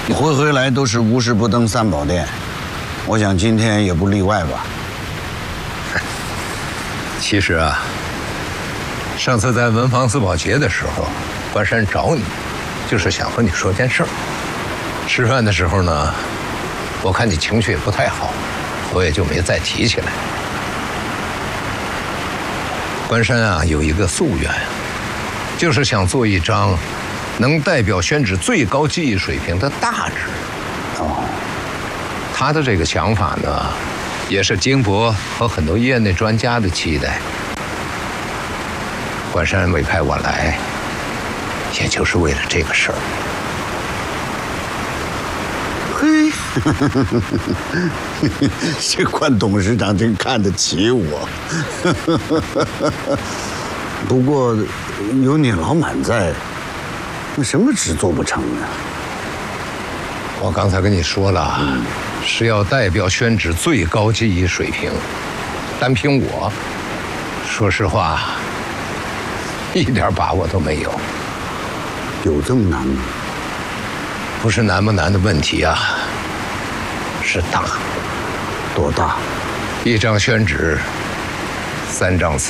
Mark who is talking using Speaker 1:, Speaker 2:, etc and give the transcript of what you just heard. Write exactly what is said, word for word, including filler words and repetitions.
Speaker 1: 你回回来都是无事不登三宝殿，我想今天也不例外吧。
Speaker 2: 其实啊，上次在文房四宝节的时候，关山找你，就是想和你说件事儿。吃饭的时候呢，我看你情绪也不太好，我也就没再提起来。关山啊，有一个夙愿，就是想做一张能代表宣纸最高技艺水平的大纸。
Speaker 1: 哦，
Speaker 2: 他的这个想法呢，也是经博和很多业内专家的期待。关山委派我来，也就是为了这个事儿。
Speaker 1: 嘿，这关董事长真看得起我。不过有你老满在，那什么纸做不成呢？
Speaker 2: 我刚才跟你说了，嗯、是要代表宣纸最高技艺水平。单凭我，说实话，一点把握都没有。
Speaker 1: 有这么难吗？
Speaker 2: 不是难不难的问题啊，是大。
Speaker 1: 多大？
Speaker 2: 一张宣纸，三张词。